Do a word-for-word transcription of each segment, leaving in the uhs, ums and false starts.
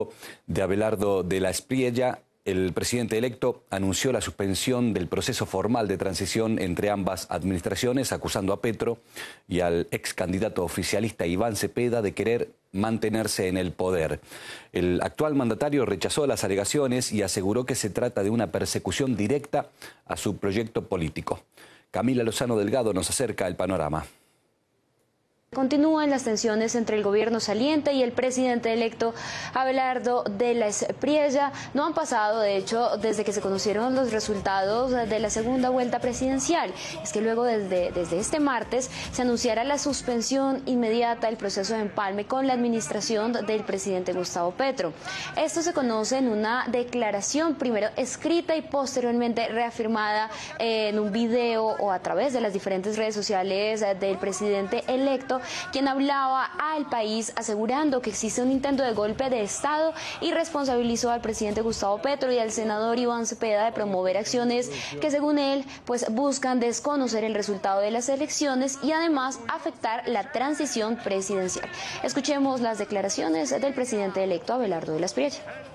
De Abelardo de la Espriella, el presidente electo anunció la suspensión del proceso formal de transición entre ambas administraciones, acusando a Petro y al ex candidato oficialista Iván Cepeda de querer mantenerse en el poder. El actual mandatario rechazó las alegaciones y aseguró que se trata de una persecución directa a su proyecto político. Camila Lozano Delgado nos acerca el panorama. Continúan las tensiones entre el gobierno saliente y el presidente electo Abelardo de la Espriella. No han pasado, de hecho, desde que se conocieron los resultados de la segunda vuelta presidencial. Es que luego, desde, desde este martes, se anunciará la suspensión inmediata del proceso de empalme con la administración del presidente Gustavo Petro. Esto se conoce en una declaración, primero escrita y posteriormente reafirmada en un video o a través de las diferentes redes sociales del presidente electo, quien hablaba al país asegurando que existe un intento de golpe de Estado y responsabilizó al presidente Gustavo Petro y al senador Iván Cepeda de promover acciones que, según él, pues buscan desconocer el resultado de las elecciones y además afectar la transición presidencial. Escuchemos las declaraciones del presidente electo Abelardo de la Espriella.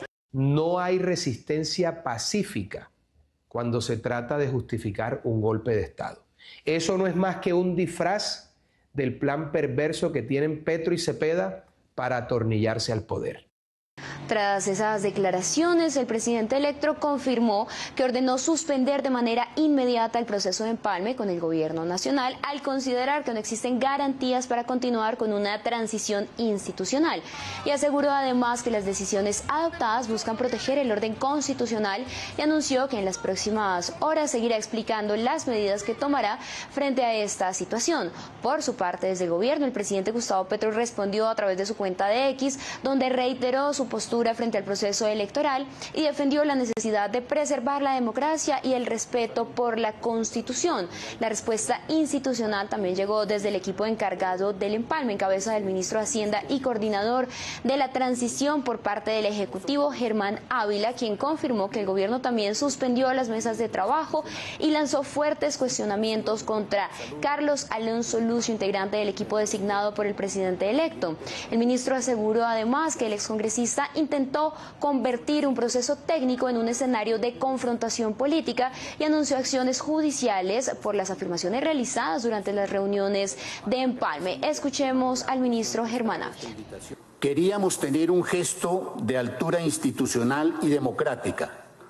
No hay resistencia pacífica cuando se trata de justificar un golpe de Estado. Eso no es más que un disfraz del plan perverso que tienen Petro y Cepeda para atornillarse al poder. Tras esas declaraciones, el presidente electo confirmó que ordenó suspender de manera inmediata el proceso de empalme con el gobierno nacional al considerar que no existen garantías para continuar con una transición institucional, y aseguró además que las decisiones adoptadas buscan proteger el orden constitucional y anunció que en las próximas horas seguirá explicando las medidas que tomará frente a esta situación. Por su parte, desde el gobierno, el presidente Gustavo Petro respondió a través de su cuenta de X, donde reiteró su postura frente al proceso electoral y defendió la necesidad de preservar la democracia y el respeto por la Constitución. La respuesta institucional también llegó desde el equipo encargado del empalme, en cabeza del ministro de Hacienda y coordinador de la transición por parte del Ejecutivo, Germán Ávila, quien confirmó que el gobierno también suspendió las mesas de trabajo y lanzó fuertes cuestionamientos contra Carlos Alonso Lucio, integrante del equipo designado por el presidente electo. El ministro aseguró además que el excongresista intentó convertir un proceso técnico en un escenario de confrontación política y anunció acciones judiciales por las afirmaciones realizadas durante las reuniones de empalme. Escuchemos al ministro Germán Ávila. Queríamos tener un gesto de altura institucional y democrática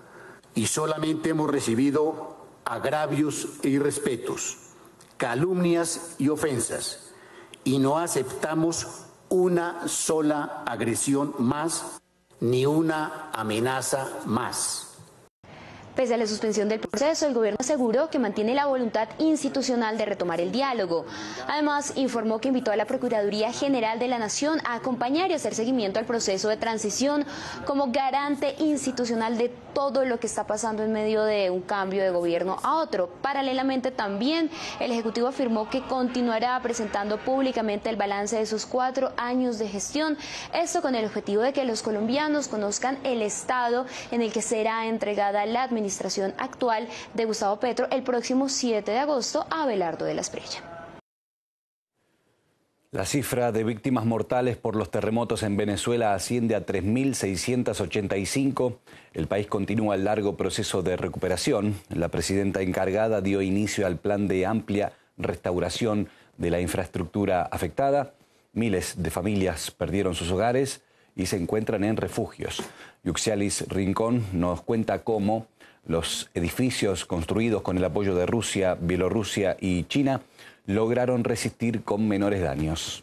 y solamente hemos recibido agravios e irrespetos, calumnias y ofensas, y no aceptamos una sola agresión más ni una amenaza más. Pese a la suspensión del proceso, el gobierno aseguró que mantiene la voluntad institucional de retomar el diálogo. Además, informó que invitó a la Procuraduría General de la Nación a acompañar y hacer seguimiento al proceso de transición como garante institucional de todo lo que está pasando en medio de un cambio de gobierno a otro. Paralelamente, también el Ejecutivo afirmó que continuará presentando públicamente el balance de sus cuatro años de gestión, esto con el objetivo de que los colombianos conozcan el estado en el que será entregada la administración administración actual de Gustavo Petro el próximo siete de agosto a Abelardo de la Espriella. La cifra de víctimas mortales por los terremotos en Venezuela asciende a tres mil seiscientos ochenta y cinco. El país continúa el largo proceso de recuperación. La presidenta encargada dio inicio al plan de amplia restauración de la infraestructura afectada. Miles de familias perdieron sus hogares y se encuentran en refugios. Yuxialis Rincón nos cuenta cómo los edificios construidos con el apoyo de Rusia, Bielorrusia y China lograron resistir con menores daños.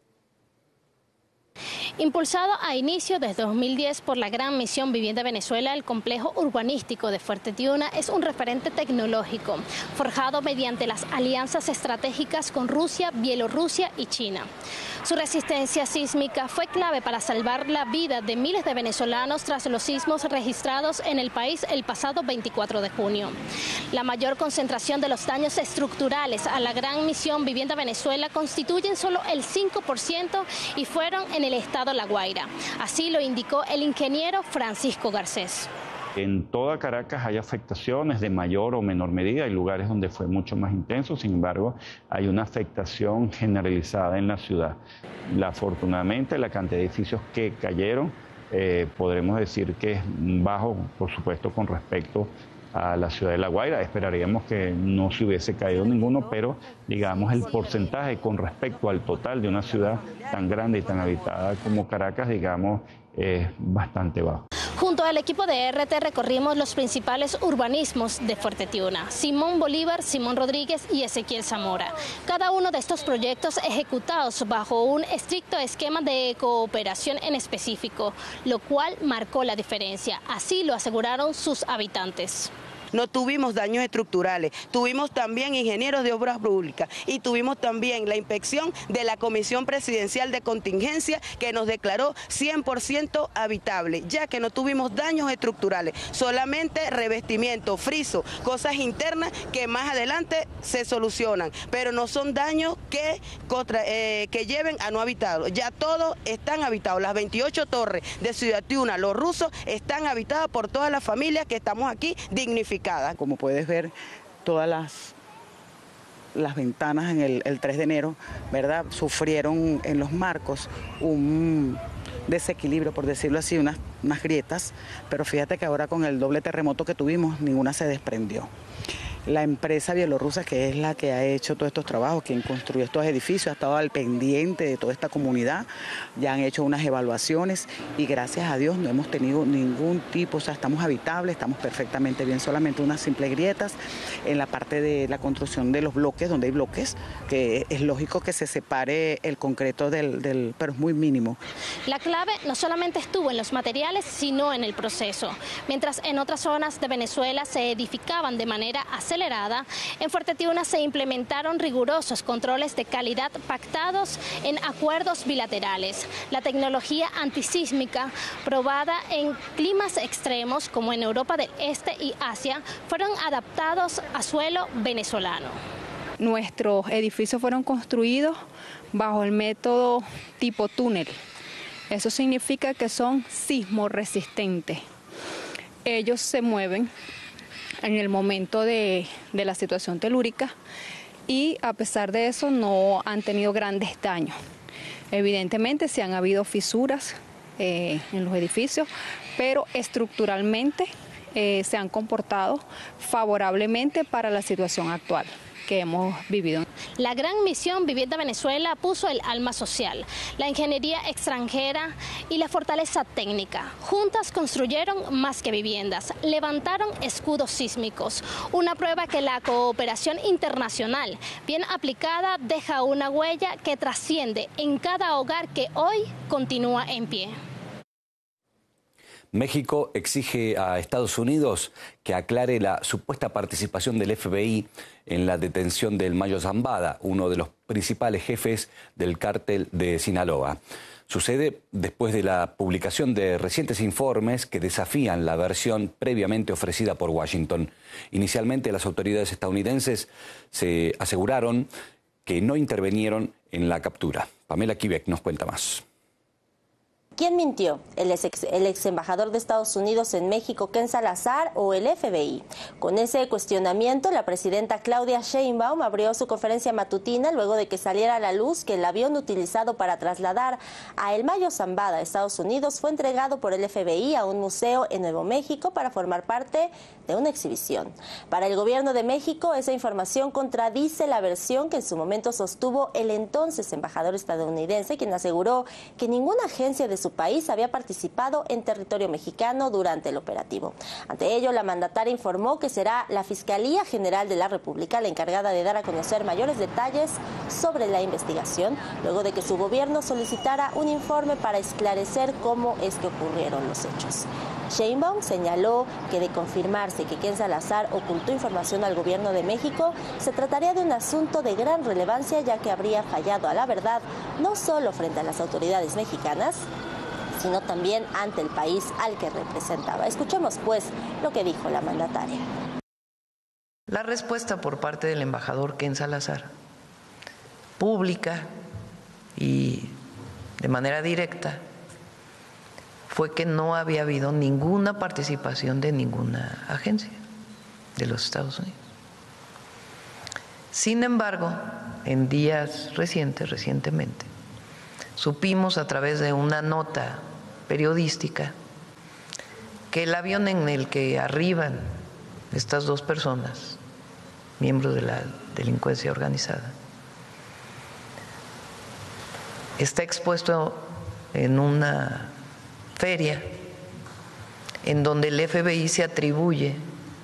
Impulsado a inicio de dos mil diez por la Gran Misión Vivienda Venezuela, el complejo urbanístico de Fuerte Tiuna es un referente tecnológico, forjado mediante las alianzas estratégicas con Rusia, Bielorrusia y China. Su resistencia sísmica fue clave para salvar la vida de miles de venezolanos tras los sismos registrados en el país el pasado veinticuatro de junio. La mayor concentración de los daños estructurales a la Gran Misión Vivienda Venezuela constituyen solo el cinco por ciento y fueron en el estado La Guaira. Así lo indicó el ingeniero Francisco Garcés. En toda Caracas hay afectaciones de mayor o menor medida, hay lugares donde fue mucho más intenso, sin embargo, hay una afectación generalizada en la ciudad. La, afortunadamente, la cantidad de edificios que cayeron eh, podremos decir que es bajo, por supuesto, con respecto a la ciudad de La Guaira. Esperaríamos que no se hubiese caído ninguno, pero digamos el porcentaje con respecto al total de una ciudad tan grande y tan habitada como Caracas, digamos, es bastante bajo. Junto al equipo de R T recorrimos los principales urbanismos de Fuerte Tiuna: Simón Bolívar, Simón Rodríguez y Ezequiel Zamora. Cada uno de estos proyectos ejecutados bajo un estricto esquema de cooperación en específico, lo cual marcó la diferencia. Así lo aseguraron sus habitantes. No tuvimos daños estructurales, tuvimos también ingenieros de obras públicas y tuvimos también la inspección de la Comisión Presidencial de Contingencia, que nos declaró cien por ciento habitable, ya que no tuvimos daños estructurales, solamente revestimiento, friso, cosas internas que más adelante se solucionan, pero no son daños que, contra, eh, que lleven a no habitado. Ya todos están habitados, las veintiocho torres de Ciudad Tiuna, los rusos, están habitadas por todas las familias que estamos aquí dignificadas. Como puedes ver, todas las, las ventanas en el, el tres de enero, ¿verdad?, sufrieron en los marcos un desequilibrio, por decirlo así, unas, unas grietas, pero fíjate que ahora con el doble terremoto que tuvimos, ninguna se desprendió. La empresa bielorrusa, que es la que ha hecho todos estos trabajos, quien construyó estos edificios, ha estado al pendiente de toda esta comunidad, ya han hecho unas evaluaciones y gracias a Dios no hemos tenido ningún tipo, o sea, estamos habitables, estamos perfectamente bien, solamente unas simples grietas en la parte de la construcción de los bloques, donde hay bloques, que es lógico que se separe el concreto del, del pero es muy mínimo. La clave no solamente estuvo en los materiales, sino en el proceso. Mientras en otras zonas de Venezuela se edificaban de manera acelerada, en Fuerte Tiuna se implementaron rigurosos controles de calidad pactados en acuerdos bilaterales. La tecnología antisísmica probada en climas extremos como en Europa del Este y Asia fueron adaptados a suelo venezolano. Nuestros edificios fueron construidos bajo el método tipo túnel. Eso significa que son sismoresistentes. Ellos se mueven en el momento de, de la situación telúrica y a pesar de eso no han tenido grandes daños. Evidentemente sí han habido fisuras eh, en los edificios, pero estructuralmente eh, se han comportado favorablemente para la situación actual que hemos vivido. La gran misión Vivienda Venezuela puso el alma social, la ingeniería extranjera y la fortaleza técnica. Juntas construyeron más que viviendas, levantaron escudos sísmicos, una prueba que la cooperación internacional bien aplicada deja una huella que trasciende en cada hogar que hoy continúa en pie. México exige a Estados Unidos que aclare la supuesta participación del F B I en la detención del Mayo Zambada, uno de los principales jefes del cártel de Sinaloa. Sucede después de la publicación de recientes informes que desafían la versión previamente ofrecida por Washington. Inicialmente, las autoridades estadounidenses se aseguraron que no intervinieron en la captura. Pamela Quebec nos cuenta más. ¿Quién mintió? ¿El ex, el ex embajador de Estados Unidos en México, Ken Salazar, o el F B I? Con ese cuestionamiento, la presidenta Claudia Sheinbaum abrió su conferencia matutina luego de que saliera a la luz que el avión utilizado para trasladar a El Mayo Zambada a Estados Unidos fue entregado por el F B I a un museo en Nuevo México para formar parte de una exhibición. Para el gobierno de México, esa información contradice la versión que en su momento sostuvo el entonces embajador estadounidense, quien aseguró que ninguna agencia de su país había participado en territorio mexicano durante el operativo. Ante ello, la mandataria informó que será la Fiscalía General de la República la encargada de dar a conocer mayores detalles sobre la investigación, luego de que su gobierno solicitara un informe para esclarecer cómo es que ocurrieron los hechos. Sheinbaum señaló que de confirmarse que Ken Salazar ocultó información al gobierno de México, se trataría de un asunto de gran relevancia, ya que habría fallado a la verdad no solo frente a las autoridades mexicanas, sino también ante el país al que representaba. Escuchemos, pues, lo que dijo la mandataria. La respuesta por parte del embajador Ken Salazar, pública y de manera directa, fue que no había habido ninguna participación de ninguna agencia de los Estados Unidos. Sin embargo, en días recientes, recientemente, supimos a través de una nota periodística que el avión en el que arriban estas dos personas, miembros de la delincuencia organizada, está expuesto en una feria en donde el F B I se atribuye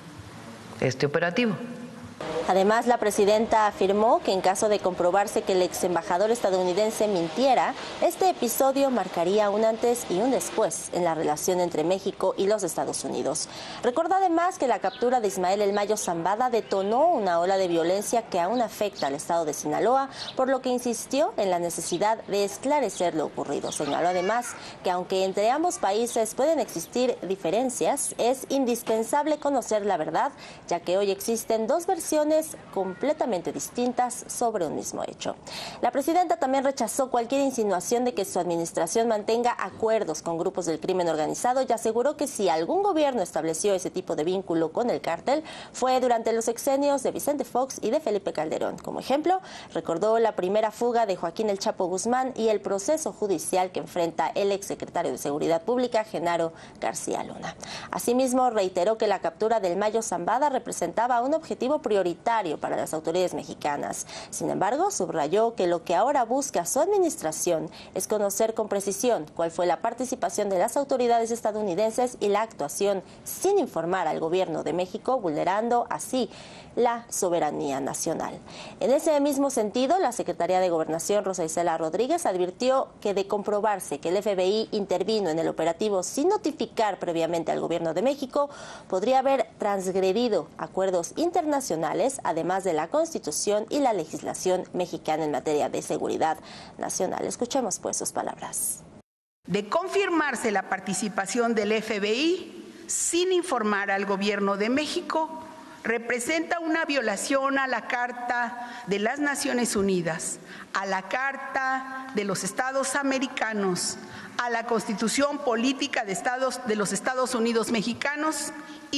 este operativo. Además, la presidenta afirmó que en caso de comprobarse que el ex embajador estadounidense mintiera, este episodio marcaría un antes y un después en la relación entre México y los Estados Unidos. Recordó además que la captura de Ismael El Mayo Zambada detonó una ola de violencia que aún afecta al estado de Sinaloa, por lo que insistió en la necesidad de esclarecer lo ocurrido. Señaló además que aunque entre ambos países pueden existir diferencias, es indispensable conocer la verdad, ya que hoy existen dos versiones completamente distintas sobre un mismo hecho. La presidenta también rechazó cualquier insinuación de que su administración mantenga acuerdos con grupos del crimen organizado y aseguró que si algún gobierno estableció ese tipo de vínculo con el cártel fue durante los sexenios de Vicente Fox y de Felipe Calderón. Como ejemplo, recordó la primera fuga de Joaquín El Chapo Guzmán y el proceso judicial que enfrenta el exsecretario de Seguridad Pública, Genaro García Luna. Asimismo, reiteró que la captura del Mayo Zambada representaba un objetivo prioritario para las autoridades mexicanas. Sin embargo, subrayó que lo que ahora busca su administración es conocer con precisión cuál fue la participación de las autoridades estadounidenses y la actuación sin informar al gobierno de México, vulnerando así la soberanía nacional. En ese mismo sentido, la Secretaría de Gobernación, Rosa Isela Rodríguez, advirtió que de comprobarse que el F B I intervino en el operativo sin notificar previamente al gobierno de México, podría haber transgredido acuerdos internacionales, además de la Constitución y la legislación mexicana en materia de seguridad nacional. Escuchemos pues sus palabras. De confirmarse la participación del F B I sin informar al gobierno de México, representa una violación a la Carta de las Naciones Unidas, a la Carta de los Estados Americanos, a la Constitución Política de, Estados, de los Estados Unidos Mexicanos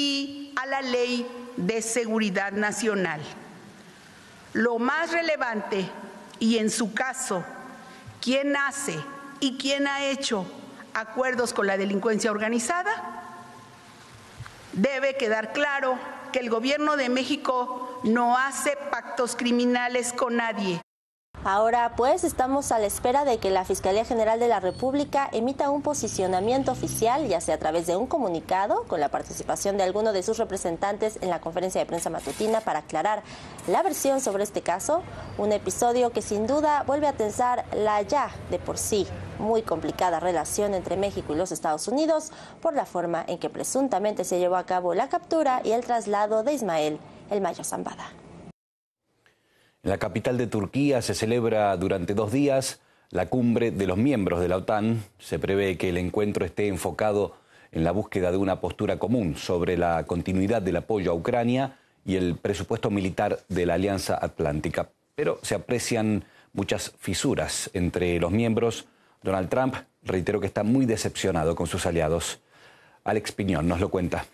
y a la Ley de Seguridad Nacional. Lo más relevante, y en su caso, ¿quién hace y quién ha hecho acuerdos con la delincuencia organizada? Debe quedar claro que el gobierno de México no hace pactos criminales con nadie. Ahora pues estamos a la espera de que la Fiscalía General de la República emita un posicionamiento oficial, ya sea a través de un comunicado con la participación de alguno de sus representantes en la conferencia de prensa matutina para aclarar la versión sobre este caso, un episodio que sin duda vuelve a tensar la ya de por sí muy complicada relación entre México y los Estados Unidos por la forma en que presuntamente se llevó a cabo la captura y el traslado de Ismael El Mayo Zambada. En la capital de Turquía se celebra durante dos días la cumbre de los miembros de la OTAN. Se prevé que el encuentro esté enfocado en la búsqueda de una postura común sobre la continuidad del apoyo a Ucrania y el presupuesto militar de la Alianza Atlántica. Pero se aprecian muchas fisuras entre los miembros. Donald Trump reiteró que está muy decepcionado con sus aliados. Alex Piñón nos lo cuenta.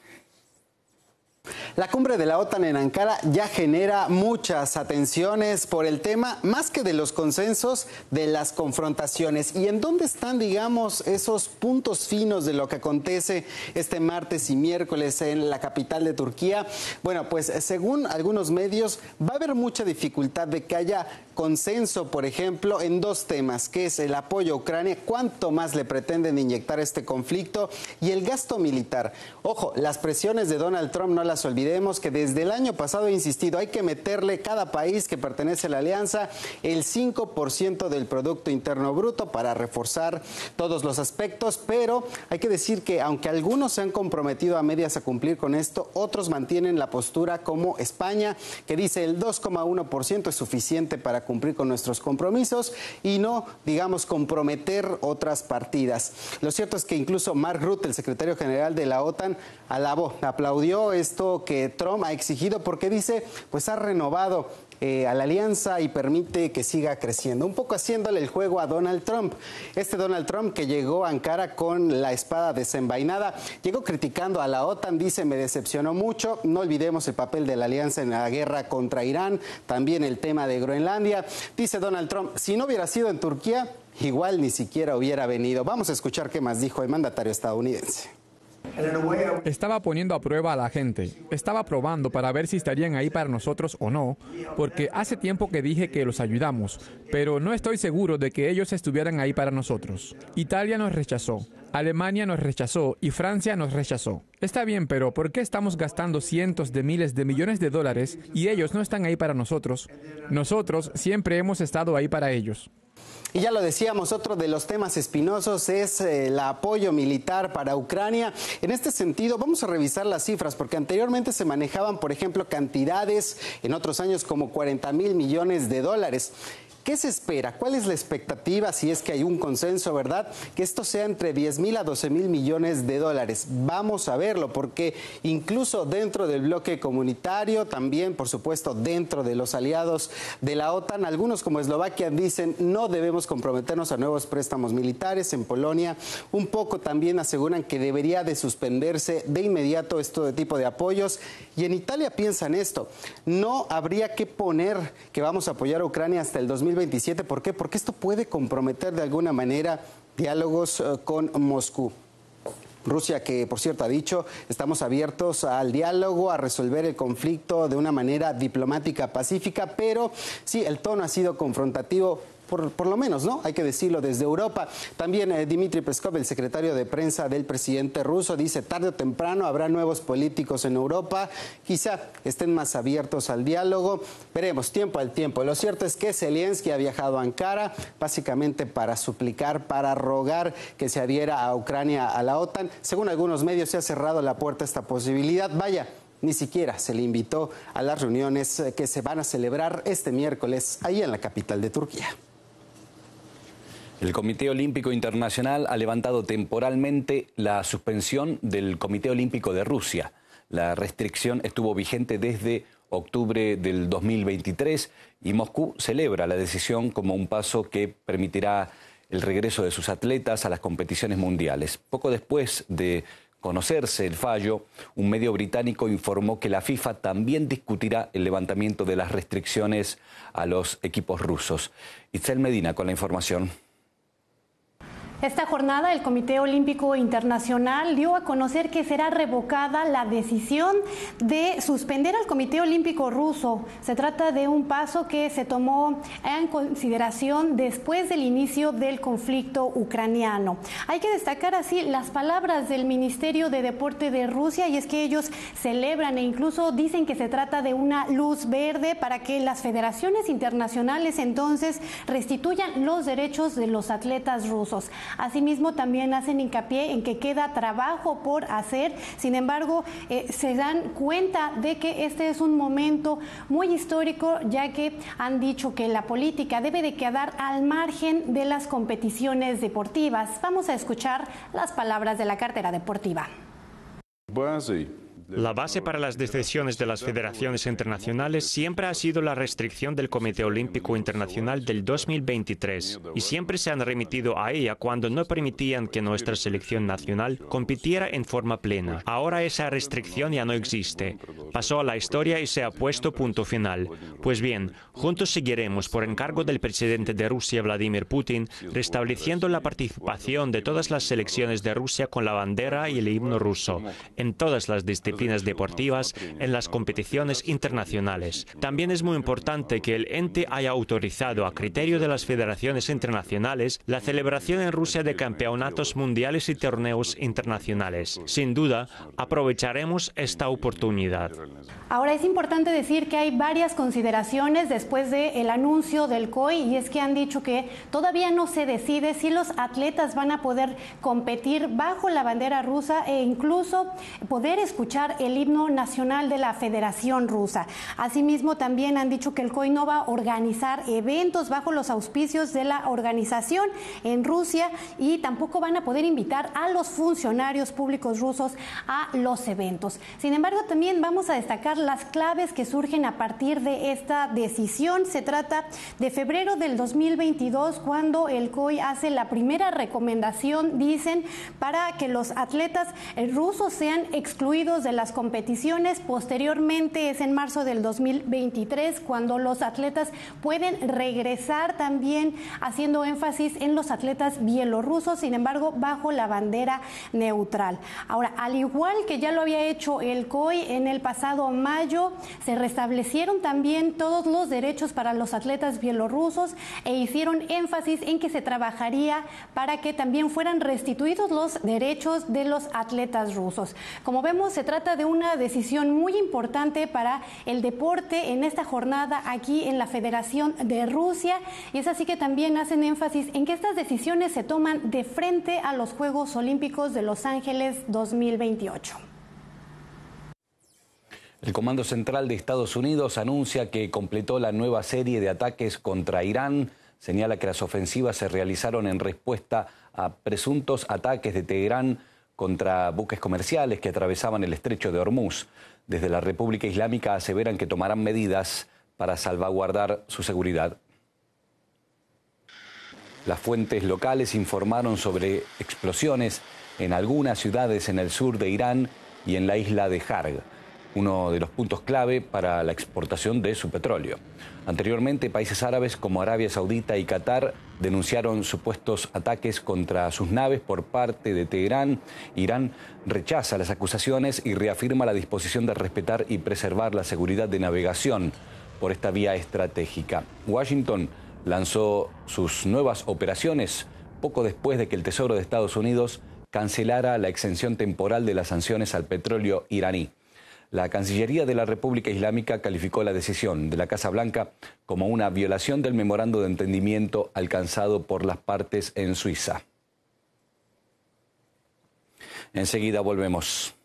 La cumbre de la OTAN en Ankara ya genera muchas atenciones por el tema, más que de los consensos, de las confrontaciones. ¿Y en dónde están, digamos, esos puntos finos de lo que acontece este martes y miércoles en la capital de Turquía? Bueno, pues según algunos medios va a haber mucha dificultad de que haya consenso, por ejemplo, en dos temas, que es el apoyo a Ucrania, cuánto más le pretenden inyectar este conflicto, y el gasto militar. Ojo, las presiones de Donald Trump no las olvidemos, que desde el año pasado he insistido, hay que meterle cada país que pertenece a la alianza el cinco por ciento del Producto Interno Bruto para reforzar todos los aspectos, pero hay que decir que aunque algunos se han comprometido a medias a cumplir con esto, otros mantienen la postura como España, que dice el dos coma uno por ciento es suficiente para cumplir con nuestros compromisos y no, digamos, comprometer otras partidas. Lo cierto es que incluso Mark Rutte, el secretario general de la OTAN, alabó, aplaudió esto que Trump ha exigido porque dice, pues ha renovado eh, a la alianza y permite que siga creciendo. Un poco haciéndole el juego a Donald Trump. Este Donald Trump que llegó a Ankara con la espada desenvainada, llegó criticando a la OTAN, dice, me decepcionó mucho. No olvidemos el papel de la alianza en la guerra contra Irán, también el tema de Groenlandia. Dice Donald Trump, si no hubiera sido en Turquía, igual ni siquiera hubiera venido. Vamos a escuchar qué más dijo el mandatario estadounidense. Estaba poniendo a prueba a la gente, estaba probando para ver si estarían ahí para nosotros o no, porque hace tiempo que dije que los ayudamos, pero no estoy seguro de que ellos estuvieran ahí para nosotros. Italia nos rechazó, Alemania nos rechazó y Francia nos rechazó. Está bien, pero ¿por qué estamos gastando cientos de miles de millones de dólares y ellos no están ahí para nosotros? Nosotros siempre hemos estado ahí para ellos. Y ya lo decíamos, otro de los temas espinosos es eh, el apoyo militar para Ucrania. En este sentido, vamos a revisar las cifras, porque anteriormente se manejaban, por ejemplo, cantidades en otros años como cuarenta mil millones de dólares. ¿Qué se espera? ¿Cuál es la expectativa, si es que hay un consenso, verdad? Que esto sea entre diez mil a doce mil millones de dólares. Vamos a verlo, porque incluso dentro del bloque comunitario, también, por supuesto, dentro de los aliados de la OTAN, algunos como Eslovaquia dicen no debemos comprometernos a nuevos préstamos militares. En Polonia, un poco también aseguran que debería de suspenderse de inmediato este tipo de apoyos. Y en Italia piensan esto, no habría que poner que vamos a apoyar a Ucrania hasta el dos mil veintisiete. ¿Por qué? Porque esto puede comprometer de alguna manera diálogos uh, con Moscú. Rusia, que por cierto ha dicho, estamos abiertos al diálogo, a resolver el conflicto de una manera diplomática, pacífica, pero sí, el tono ha sido confrontativo. Por, por lo menos, ¿no? Hay que decirlo desde Europa. También eh, Dmitry Peskov, el secretario de prensa del presidente ruso, dice tarde o temprano habrá nuevos políticos en Europa, quizá estén más abiertos al diálogo. Veremos, tiempo al tiempo. Lo cierto es que Zelensky ha viajado a Ankara básicamente para suplicar, para rogar que se adhiera a Ucrania a la OTAN. Según algunos medios se ha cerrado la puerta a esta posibilidad. Vaya, ni siquiera se le invitó a las reuniones que se van a celebrar este miércoles ahí en la capital de Turquía. El Comité Olímpico Internacional ha levantado temporalmente la suspensión del Comité Olímpico de Rusia. La restricción estuvo vigente desde octubre del dos mil veintitrés y Moscú celebra la decisión como un paso que permitirá el regreso de sus atletas a las competiciones mundiales. Poco después de conocerse el fallo, un medio británico informó que la FIFA también discutirá el levantamiento de las restricciones a los equipos rusos. Itzel Medina con la información. Esta jornada el Comité Olímpico Internacional dio a conocer que será revocada la decisión de suspender al Comité Olímpico ruso. Se trata de un paso que se tomó en consideración después del inicio del conflicto ucraniano. Hay que destacar así las palabras del Ministerio de Deporte de Rusia, y es que ellos celebran e incluso dicen que se trata de una luz verde para que las federaciones internacionales entonces restituyan los derechos de los atletas rusos. Asimismo, también hacen hincapié en que queda trabajo por hacer. Sin embargo, eh, se dan cuenta de que este es un momento muy histórico, ya que han dicho que la política debe de quedar al margen de las competiciones deportivas. Vamos a escuchar las palabras de la cartera deportiva. La base para las decisiones de las federaciones internacionales siempre ha sido la restricción del Comité Olímpico Internacional del dos mil veintitrés, y siempre se han remitido a ella cuando no permitían que nuestra selección nacional compitiera en forma plena. Ahora esa restricción ya no existe. Pasó a la historia y se ha puesto punto final. Pues bien, juntos seguiremos, por encargo del presidente de Rusia, Vladimir Putin, restableciendo la participación de todas las selecciones de Rusia con la bandera y el himno ruso, en todas las disciplinas deportivas, en las competiciones internacionales. También es muy importante que el ente haya autorizado, a criterio de las federaciones internacionales, la celebración en Rusia de campeonatos mundiales y torneos internacionales. Sin duda, aprovecharemos esta oportunidad. Ahora es importante decir que hay varias consideraciones después del anuncio del C O I, y es que han dicho que todavía no se decide si los atletas van a poder competir bajo la bandera rusa e incluso poder escuchar cantar el himno nacional de la Federación Rusa. Asimismo, también han dicho que el C O I no va a organizar eventos bajo los auspicios de la organización en Rusia y tampoco van a poder invitar a los funcionarios públicos rusos a los eventos. Sin embargo, también vamos a destacar las claves que surgen a partir de esta decisión. Se trata de febrero del dos mil veintidós, cuando el C O I hace la primera recomendación, dicen, para que los atletas rusos sean excluidos de las competiciones. Posteriormente es en marzo del dos mil veintitrés cuando los atletas pueden regresar, también haciendo énfasis en los atletas bielorrusos, sin embargo bajo la bandera neutral. Ahora, al igual que ya lo había hecho el C O I en el pasado mayo, se restablecieron también todos los derechos para los atletas bielorrusos e hicieron énfasis en que se trabajaría para que también fueran restituidos los derechos de los atletas rusos. Como vemos, se trata de una decisión muy importante para el deporte en esta jornada aquí en la Federación de Rusia, y es así que también hacen énfasis en que estas decisiones se toman de frente a los Juegos Olímpicos de Los Ángeles dos mil veintiocho. El Comando Central de Estados Unidos anuncia que completó la nueva serie de ataques contra Irán. Señala que las ofensivas se realizaron en respuesta a presuntos ataques de Teherán contra buques comerciales que atravesaban el estrecho de Hormuz. Desde la República Islámica aseveran que tomarán medidas para salvaguardar su seguridad. Las fuentes locales informaron sobre explosiones en algunas ciudades en el sur de Irán y en la isla de Harg, uno de los puntos clave para la exportación de su petróleo. Anteriormente, países árabes como Arabia Saudita y Qatar denunciaron supuestos ataques contra sus naves por parte de Teherán. Irán rechaza las acusaciones y reafirma la disposición de respetar y preservar la seguridad de navegación por esta vía estratégica. Washington lanzó sus nuevas operaciones poco después de que el Tesoro de Estados Unidos cancelara la exención temporal de las sanciones al petróleo iraní. La Cancillería de la República Islámica calificó la decisión de la Casa Blanca como una violación del memorando de entendimiento alcanzado por las partes en Suiza. Enseguida volvemos.